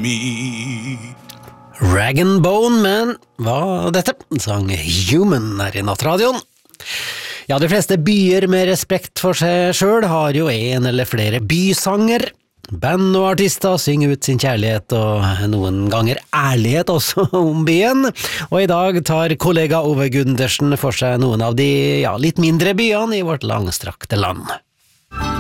me. Rag and Bone Man var dette, sang Human her i Nattradioen. Ja, de fleste byer med respekt for seg selv har jo en eller flere bysanger. Band og artister synger ut sin kjærlighet og noen ganger ærlighet også om byen. Og i dag tar kollega Ove Gundersen for seg noen av de litt mindre byene i vårt langstrakte land.